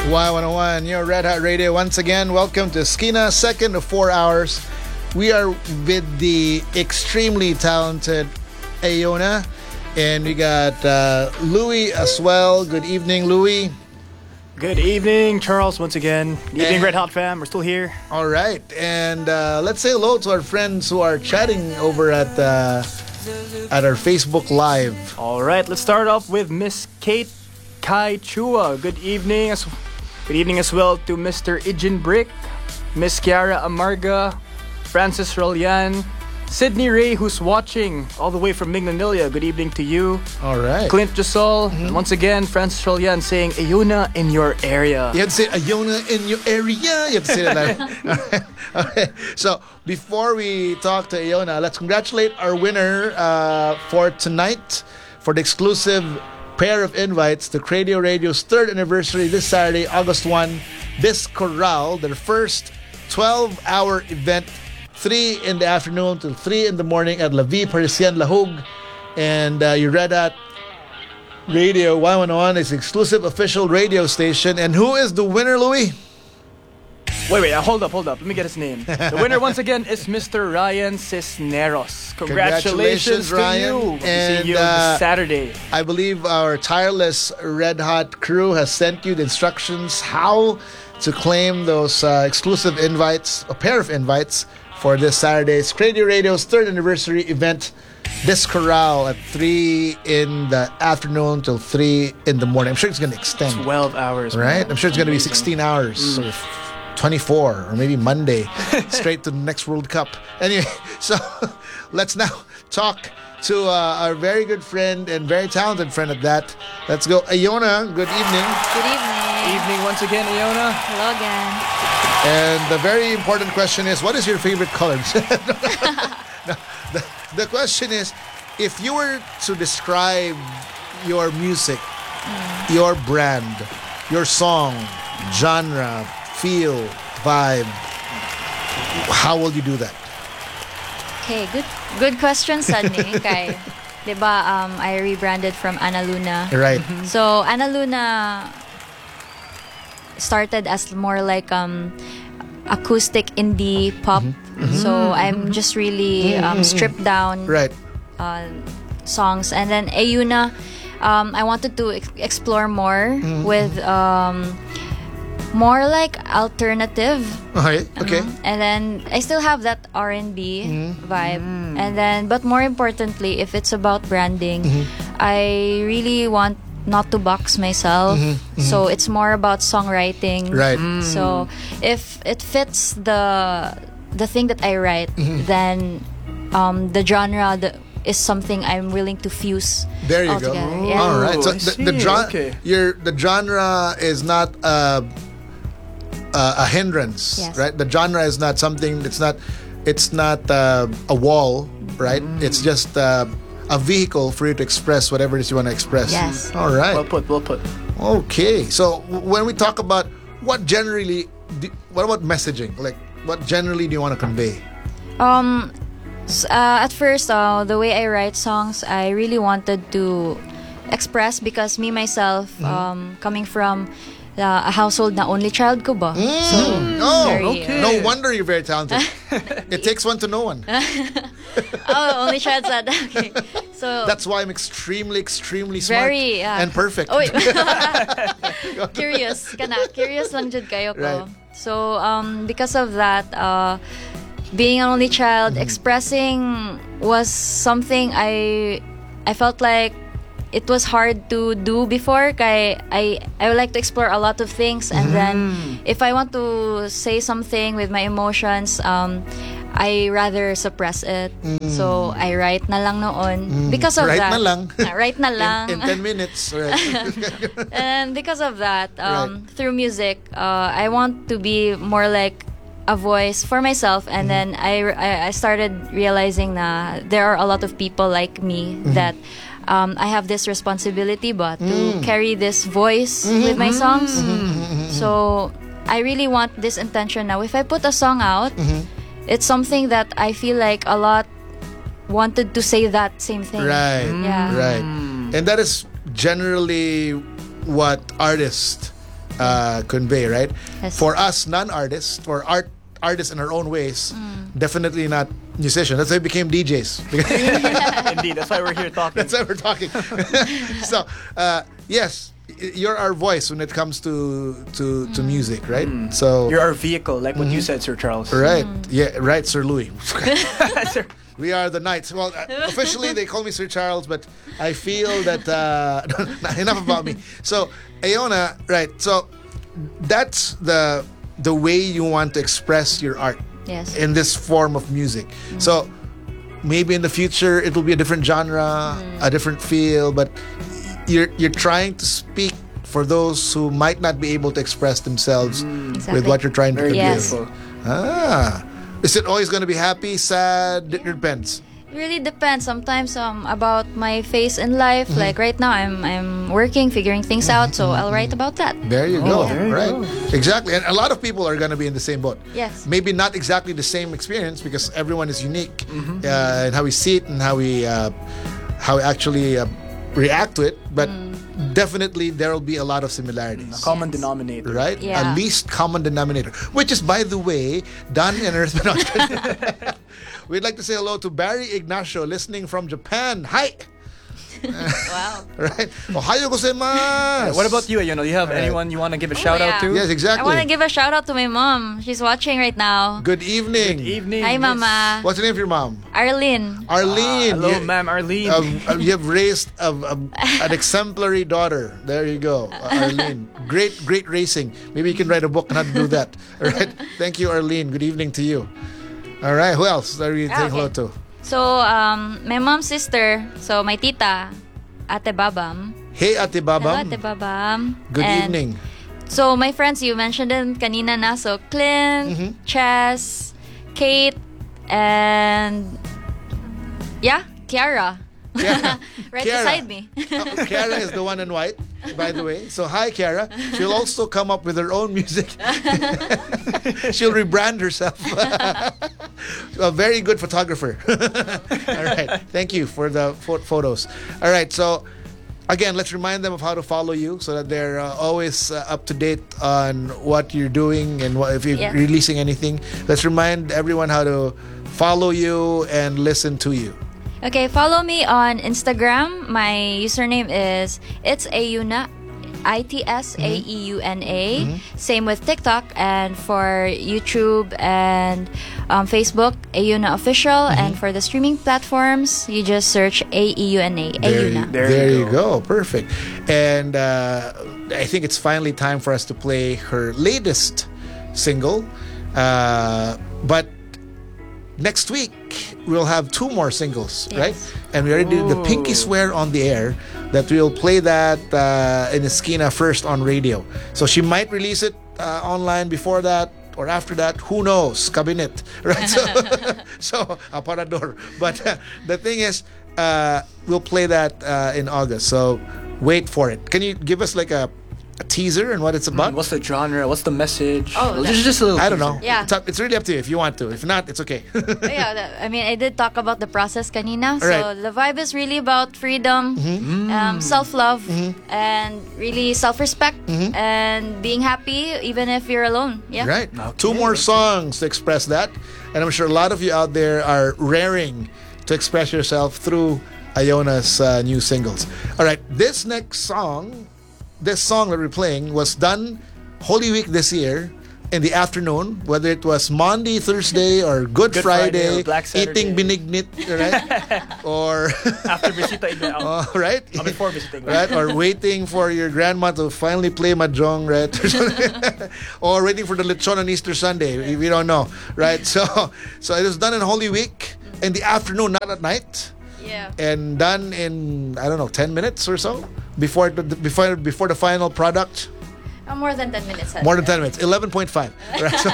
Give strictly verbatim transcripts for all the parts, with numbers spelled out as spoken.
Y one oh one, your Red Hot Radio. Once again, welcome to Skina, second of four hours. We are with the extremely talented Ayona, and we got uh, Louie as well. Good evening, Louie. Good evening, Charles, once again. Good evening, And- Red Hot fam. We're still here. All right, and uh, let's say hello to our friends who are chatting over at uh, at our Facebook Live. All right, let's start off with Miss Kate Kai Chua. Good evening. As, good evening as well to Mister Ijin Brick, Miss Kiara Amarga, Francis Rolyan, Sydney Ray, who's watching all the way from Mignonilla. Good evening to you. All right. Clint Jasol, and once again, Francis Rolyan saying, Ayuna in your area. You have to say Ayona in your area. You have to say that like. Okay. So before we talk to Ayona, let's congratulate our winner uh, for tonight for the exclusive pair of invites to Cradio Radio's third anniversary this Saturday, August first. This Corral, their first twelve-hour event, three in the afternoon till three in the morning at La Vie Parisienne Lahug. And uh, your Red Hot Radio Y one oh one is exclusive official radio station. And who is the winner, Louie? Wait, wait, uh, hold up, hold up. Let me get his name. The winner, once again, is Mister Ryan Cisneros. Congratulations, Congratulations, Ryan. to you. We'll be And, seeing you uh, this Saturday. I believe our tireless Red Hot crew has sent you the instructions how to claim those uh, exclusive invites, a pair of invites for this Saturday's Cradio Radio's third anniversary event, this Corral at three in the afternoon till three in the morning. I'm sure it's going to extend. twelve hours. Right? man. I'm sure it's going to be sixteen hours or twenty-four or maybe Monday straight to the next World Cup. Anyway, so let's now talk to uh, our very good friend and very talented friend at that. Let's go. Ayona, good evening. Good evening. Evening once again, Iona. Hello again. And the very important question is, what is your favorite color? No, the, the question is, if you were to describe your music, your brand, your song, genre, feel, vibe, how will you do that? Okay, good good question, Sudney. Kay, diba, um, I rebranded from Ana Luna. Right. So, Ana Luna started as more like um, acoustic indie pop. So, I'm just really um, stripped down Right. uh, songs. And then Ayuna, um, I wanted to ex- explore more with um, more like alternative. Okay. Okay. Uh-huh. And then I still have that R and B vibe. And then, but more importantly, if it's about branding, I really want not to box myself. So it's more about songwriting. Right. So if it fits the the thing that I write, then um, the genre the, is something I'm willing to fuse. There you altogether. go. Yeah. All right. So I the, the, see. genre, Okay. your the genre is not uh, uh, a hindrance, Yes. right? The genre is not something. It's not. It's not uh, a wall, right? It's just uh, a vehicle for you to express whatever it is you want to express. Yes. All right. Well put, well put. Okay. So w- when we talk about what generally, do, what about messaging? Like, what generally do you want to convey? Um, s- uh, at first, uh, the way I write songs, I really wanted to express because me myself, um, coming from uh, a household na only child ko ba. So, Oh, very, okay. no wonder you're very talented. It takes one to know one. oh, only child sad. Okay. So, That's why I'm extremely, extremely smart very, uh, and perfect. Oh, wait. Curious ka na. Curious lang jud kayo ko. Right. So, um, because of that, uh, being an only child, expressing was something I I felt like it was hard to do before. Kay I I would like to explore a lot of things, and then if I want to say something with my emotions, um, I rather suppress it. So I write na lang noon because of Write that. na lang. Ah, write na lang. In, in ten minutes. Right. And because of that, um, Right. through music, uh, I want to be more like a voice for myself. And then I, I, I started realizing na there are a lot of people like me that um, I have this responsibility but to carry this voice with my songs. So I really want this intention now. If I put a song out, it's something that I feel like a lot wanted to say that same thing. Right. Yeah. Right. And that is generally what artists uh, convey, right? Yes. For us non-artists, or art artists in our own ways, definitely not musicians. That's why we became D Js. Indeed, that's why we're here talking. That's why we're talking. So, uh, yes, y- you're our voice when it comes to to, to music, right? So, You're our vehicle, like what you said, Sir Charles. right, yeah, right, Sir Louis. Sir. We are the Knights. Well, uh, officially they call me Sir Charles, but I feel that uh, enough about me. So, Aona, right? So, that's the the way you want to express your art Yes. in this form of music. So, maybe in the future it'll be a different genre, a different feel, but you're you're trying to speak for those who might not be able to express themselves with Exactly. what you're trying to Very convey. Yes. beautiful. Ah. Is it always going to be happy, sad? It depends. It really depends. Sometimes um about my phase in life. Like right now, I'm I'm working, figuring things out. So I'll write about that. There you go. there you right. go. Exactly. And a lot of people are going to be in the same boat. Yes. Maybe not exactly the same experience because everyone is unique uh, in how we see it and how we uh, how we actually uh, react to it. But definitely there will be a lot of similarities. Common denominator. Right? Yeah. A least common denominator. Which is, by the way, done in Earth. We'd like to say hello to Barry Ignacio listening from Japan. Hi! Wow. Right? Ohayo gozaimasu! What about you, Ayuno? Do you have Right. anyone you want to give a shout out yeah. to? Yes, exactly. I want to give a shout out to my mom. She's watching right now. Good evening. Evening. Hi, Miss- Mama. What's the name of your mom? Arlene. Arlene. Hello, you, ma'am, Arlene. um, uh, you have raised a, a, an exemplary daughter. There you go, uh, Arlene. Great, great racing. Maybe you can write a book on how to do that. All right. Thank you, Arlene. Good evening to you. All right. Who else are you Ah, saying hello okay. to? So um my mom's sister. So my tita, Ate Babam. Hey, Ate Hello, Babam. Ate Babam. Good And evening. So my friends, you mentioned them kanina na. So Clint, Mm-hmm. Chess, Kate, and yeah, Kiara. Kiara. right Kiara. beside me. Uh, Kiara is the one in white, by the way. So, hi, Kiara. She'll also come up with her own music. She'll rebrand herself. A very good photographer. All right. Thank you for the pho- photos. All right. So, again, let's remind them of how to follow you so that they're uh, always uh, up to date on what you're doing and what, if you're Yeah. releasing anything. Let's remind everyone how to follow you and listen to you. Okay, follow me on Instagram. My username is it's Ayuna, I T S A E U N A. Same with TikTok, and for YouTube and um, Facebook, Ayuna Official. And for the streaming platforms, you just search A E U N A. There, you, Ayuna. There there you you go. Perfect. And uh, I think it's finally time for us to play her latest single. Uh, but next week, we'll have two more singles, Yes. right? And we already did the pinky Ooh. swear on the air that we'll play that uh, in Esquina first on radio. So she might release it uh, online before that or after that. Who knows? Cabinet, right? So, so aparador. But uh, the thing is, uh, we'll play that uh, in August. So wait for it. Can you give us like a, a teaser and what it's about? What's the genre? What's the message? Oh, Well, that- just, just a little I don't teaser. know. Yeah. It's, up, it's really up to you if you want to. If not, it's okay. yeah, that- I mean, I did talk about the process kanina. So Right. the vibe is really about freedom, um, self-love, and really self-respect, and being happy even if you're alone. Yeah. Right. Okay, Two more okay. songs to express that. And I'm sure a lot of you out there are raring to express yourself through Iona's uh, new singles. All right. This next song, this song that we're playing was done Holy Week this year in the afternoon, whether it was Monday, Thursday, or Good, Good Friday, Friday or Black Saturday. eating binignit, right? or, After Visita Igna. uh, right? Oh, before Visita Igna. Right? Or waiting for your grandma to finally play mahjong, right? Or waiting for the lechon on Easter Sunday. We, we don't know, right? So, so it was done in Holy Week in the afternoon, not at night, Yeah. and done in I don't know ten minutes or so before the, before before the final product. Uh, more than ten minutes. More than ten minutes, eleven point five. Right? So,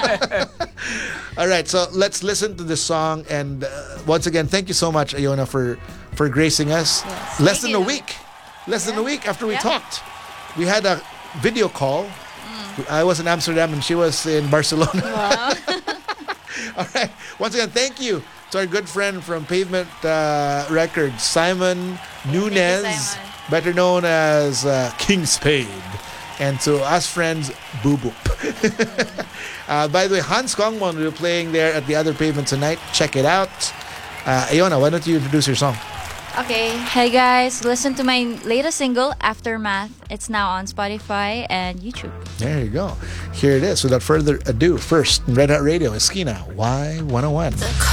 all right, so let's listen to this song. And uh, once again, thank you so much, Iona, for for gracing us. Yes. Less Thank than a you. week, less than a Yeah. week after we Yeah. talked, we had a video call. I was in Amsterdam and she was in Barcelona. All right. Once again, thank you to our good friend from Pavement uh, Records, Simon Nunez, Simon. better known as uh, King Spade. And to us friends, Boo Boop. uh, by the way, Hans Kongmon will be playing there at the Other Pavement tonight. Check it out. Uh, Iona, why don't you introduce your song? Okay. Hey guys, listen to my latest single, Aftermath. It's now on Spotify and YouTube. There you go. Here it is. Without further ado, first, Red Hot Radio, Esquina, Y one oh one.